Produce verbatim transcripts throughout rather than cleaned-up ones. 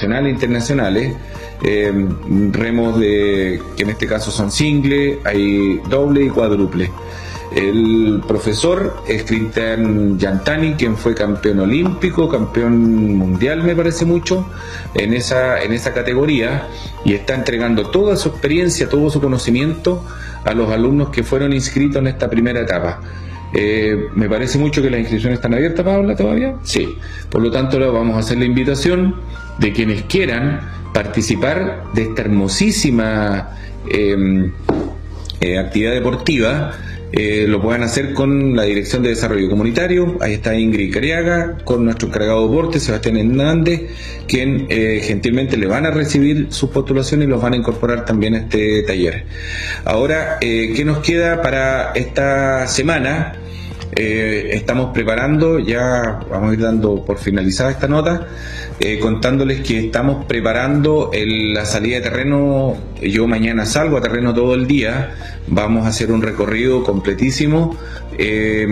nacionales e internacionales, eh, remos de, que en este caso son single, hay doble y cuádruple. El profesor es Cristian Yantani, quien fue campeón olímpico, campeón mundial, me parece mucho, en esa, en esa categoría, y está entregando toda su experiencia, todo su conocimiento a los alumnos que fueron inscritos en esta primera etapa. Eh, me parece mucho que las inscripciones están abiertas, Paula, ¿todavía? Sí. Por lo tanto, vamos a hacer la invitación de quienes quieran participar de esta hermosísima eh, eh, actividad deportiva. Eh, lo puedan hacer con la Dirección de Desarrollo Comunitario, ahí está Ingrid Cariaga, con nuestro encargado de deportes, Sebastián Hernández, quien eh, gentilmente le van a recibir sus postulaciones y los van a incorporar también a este taller. Ahora, eh, ¿qué nos queda para esta semana? Eh, estamos preparando, ya vamos a ir dando por finalizada esta nota, eh, contándoles que estamos preparando el, la salida de terreno. Yo mañana salgo a terreno todo el día, vamos a hacer un recorrido completísimo eh,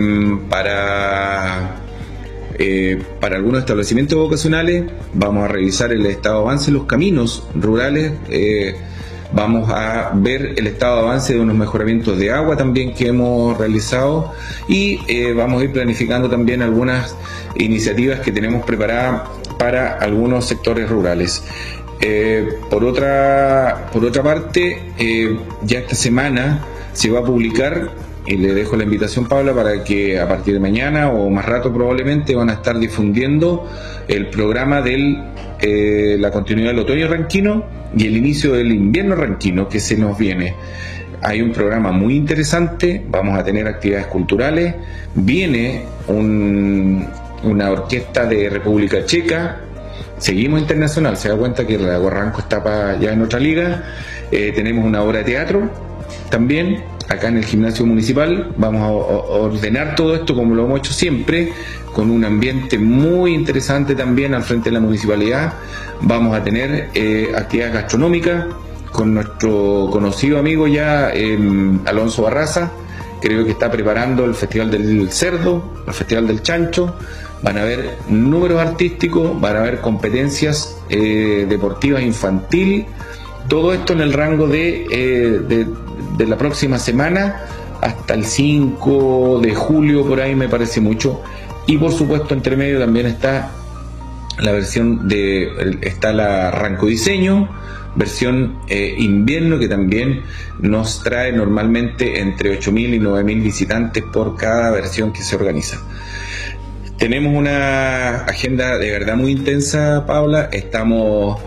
para, eh, para algunos establecimientos vocacionales. Vamos a revisar el estado de avance de los caminos rurales, eh, vamos a ver el estado de avance de unos mejoramientos de agua también que hemos realizado, y eh, vamos a ir planificando también algunas iniciativas que tenemos preparadas para algunos sectores rurales. Eh, por otra, por otra parte, eh, ya esta semana se va a publicar, y le dejo la invitación, Paula, para que a partir de mañana o más rato probablemente van a estar difundiendo el programa de eh, la continuidad del otoño ranquino y el inicio del invierno ranquino que se nos viene. Hay un programa muy interesante, vamos a tener actividades culturales, viene un, una orquesta de República Checa, seguimos internacional, se da cuenta que la Guarranco está para ya en otra liga, eh, tenemos una obra de teatro también acá en el gimnasio municipal. Vamos a ordenar todo esto como lo hemos hecho siempre, con un ambiente muy interesante también al frente de la municipalidad. Vamos a tener eh, actividades gastronómicas con nuestro conocido amigo ya eh, Alonso Barraza, creo que está preparando el Festival del Cerdo, el Festival del Chancho. Van a haber números artísticos, van a haber competencias eh, deportivas infantil, todo esto en el rango de, eh, de, de la próxima semana hasta el cinco de julio, por ahí me parece mucho. Y por supuesto entre medio también está la versión de, está la Ranco Diseño, versión eh, invierno, que también nos trae normalmente entre ocho mil y nueve mil visitantes por cada versión que se organiza. Tenemos una agenda de verdad muy intensa, Paula. Estamos,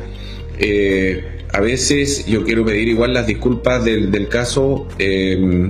eh, a veces yo quiero pedir igual las disculpas del, del caso eh,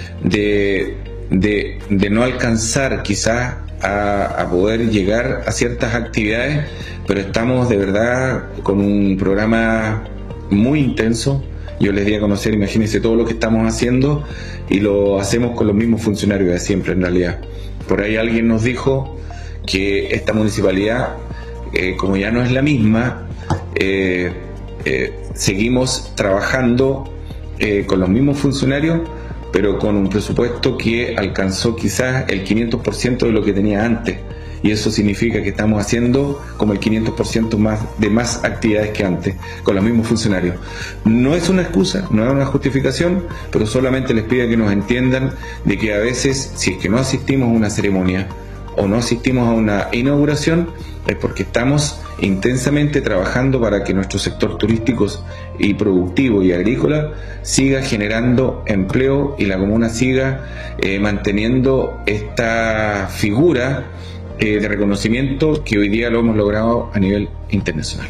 de, de, de no alcanzar quizás a, a poder llegar a ciertas actividades, pero estamos de verdad con un programa muy intenso. Yo les di a conocer, imagínense todo lo que estamos haciendo, y lo hacemos con los mismos funcionarios de siempre en realidad. Por ahí alguien nos dijo que esta municipalidad, eh, como ya no es la misma, eh, eh, seguimos trabajando eh, con los mismos funcionarios, pero con un presupuesto que alcanzó quizás el quinientos por ciento de lo que tenía antes, y eso significa que estamos haciendo como el quinientos por ciento más de más actividades que antes, con los mismos funcionarios. No es una excusa, no es una justificación, pero solamente les pido que nos entiendan de que a veces, si es que no asistimos a una ceremonia o no asistimos a una inauguración, es porque estamos intensamente trabajando para que nuestro sector turístico y productivo y agrícola siga generando empleo y la comuna siga eh, manteniendo esta figura eh, de reconocimiento que hoy día lo hemos logrado a nivel internacional.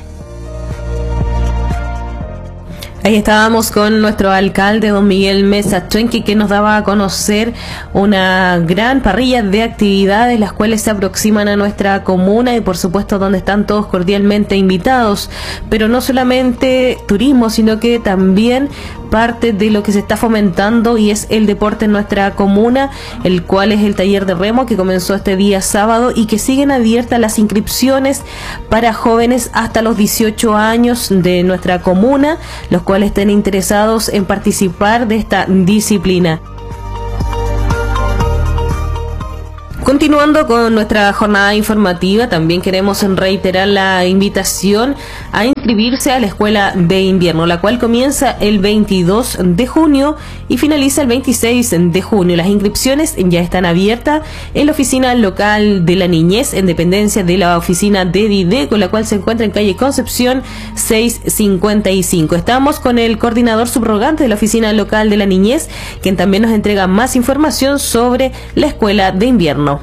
Ahí estábamos con nuestro alcalde, don Miguel Mesa Chuenqui, que nos daba a conocer una gran parrilla de actividades las cuales se aproximan a nuestra comuna y por supuesto donde están todos cordialmente invitados, pero no solamente turismo, sino que también parte de lo que se está fomentando y es el deporte en nuestra comuna, el cual es el taller de remo que comenzó este día sábado y que siguen abiertas las inscripciones para jóvenes hasta los dieciocho años de nuestra comuna, los cuales estén interesados en participar de esta disciplina. Continuando con nuestra jornada informativa, también queremos reiterar la invitación a inscribirse a la escuela de invierno, la cual comienza el veintidós de junio y finaliza el veintiséis de junio. Las inscripciones ya están abiertas en la oficina local de la niñez, en dependencia de la oficina de DIDE, con la cual se encuentra en calle Concepción seiscientos cincuenta y cinco. Estamos con el coordinador subrogante de la oficina local de la niñez, quien también nos entrega más información sobre la escuela de invierno.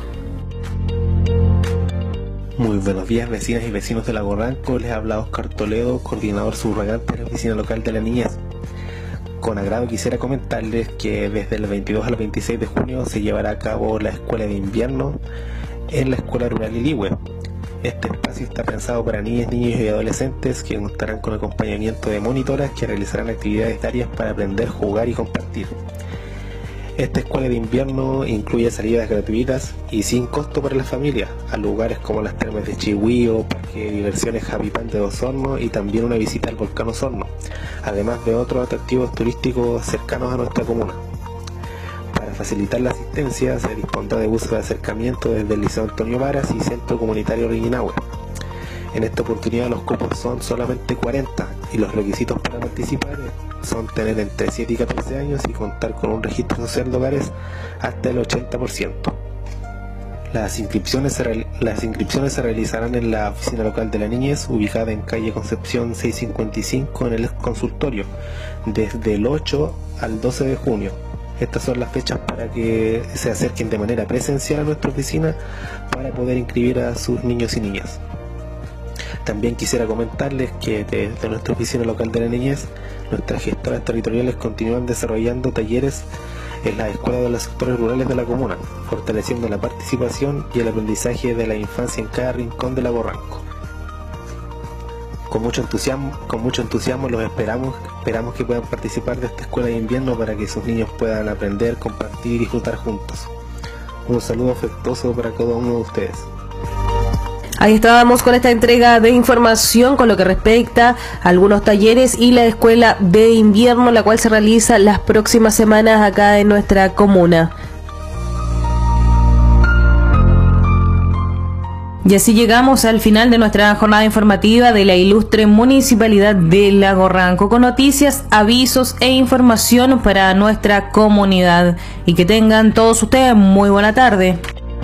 Muy buenos días, vecinas y vecinos de Lago Ranco. Les habla Oscar Toledo, coordinador subrogante de la oficina local de la niñez. Con agrado quisiera comentarles que desde el veintidós al veintiséis de junio se llevará a cabo la escuela de invierno en la escuela rural Iligüe. Este espacio está pensado para niñas, niños y adolescentes que contarán con acompañamiento de monitoras que realizarán actividades diarias para aprender, jugar y compartir. Esta escuela de invierno incluye salidas gratuitas y sin costo para las familias a lugares como las termas de Chihuío, parque de diversiones Happy Pan de Osorno y también una visita al volcán Osorno, además de otros atractivos turísticos cercanos a nuestra comuna. Para facilitar la asistencia se dispondrá de buses de acercamiento desde el Liceo Antonio Varas y Centro Comunitario Riñinahue. En esta oportunidad los cupos son solamente cuarenta y los requisitos para participar son tener entre siete y catorce años y contar con un registro social de hogares hasta el ochenta por ciento. Las inscripciones, se las inscripciones se realizarán en la oficina local de la niñez, ubicada en calle Concepción seiscientos cincuenta y cinco en el consultorio, desde el ocho al doce de junio. Estas son las fechas para que se acerquen de manera presencial a nuestra oficina para poder inscribir a sus niños y niñas. También quisiera comentarles que desde nuestra oficina local de la niñez, nuestras gestoras territoriales continúan desarrollando talleres en las escuelas de los sectores rurales de la comuna, fortaleciendo la participación y el aprendizaje de la infancia en cada rincón de Lago Ranco. Con mucho entusiasmo, con mucho entusiasmo los esperamos, esperamos que puedan participar de esta escuela de invierno para que sus niños puedan aprender, compartir y disfrutar juntos. Un saludo afectuoso para cada uno de ustedes. Ahí estábamos con esta entrega de información con lo que respecta a algunos talleres y la escuela de invierno, la cual se realiza las próximas semanas acá en nuestra comuna. Y así llegamos al final de nuestra jornada informativa de la ilustre Municipalidad de Lago Ranco, con noticias, avisos e información para nuestra comunidad. Y que tengan todos ustedes muy buena tarde.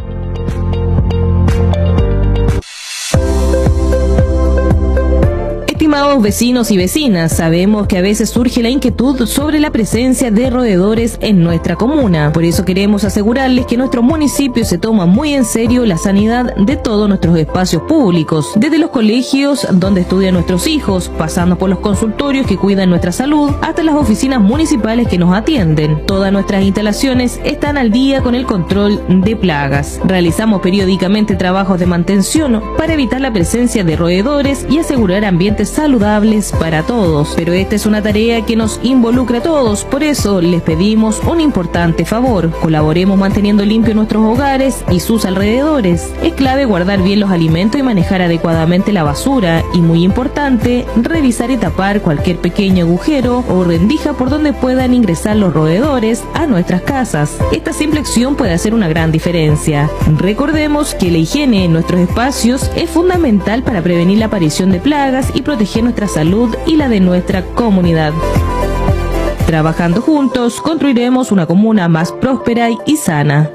Estimados vecinos y vecinas, sabemos que a veces surge la inquietud sobre la presencia de roedores en nuestra comuna. Por eso queremos asegurarles que nuestro municipio se toma muy en serio la sanidad de todos nuestros espacios públicos, desde los colegios donde estudian nuestros hijos, pasando por los consultorios que cuidan nuestra salud, hasta las oficinas municipales que nos atienden. Todas nuestras instalaciones están al día con el control de plagas. Realizamos periódicamente trabajos de mantención para evitar la presencia de roedores y asegurar ambientes saludables para todos, pero esta es una tarea que nos involucra a todos. Por eso les pedimos un importante favor: colaboremos manteniendo limpios nuestros hogares y sus alrededores. Es clave guardar bien los alimentos y manejar adecuadamente la basura, y muy importante, revisar y tapar cualquier pequeño agujero o rendija por donde puedan ingresar los roedores a nuestras casas. Esta simple acción puede hacer una gran diferencia. Recordemos que la higiene en nuestros espacios es fundamental para prevenir la aparición de plagas y proteger nuestra salud y la de nuestra comunidad. Trabajando juntos, construiremos una comuna más próspera y sana.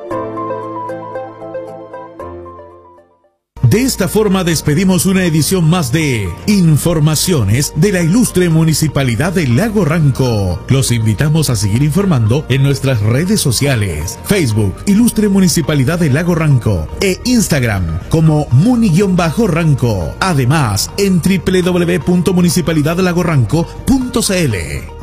De esta forma despedimos una edición más de Informaciones de la ilustre Municipalidad de Lago Ranco. Los invitamos a seguir informando en nuestras redes sociales: Facebook, Ilustre Municipalidad de Lago Ranco, e Instagram como Muni-Ranco. Además, en doble u doble u doble u punto municipalidad lago ranco punto c l.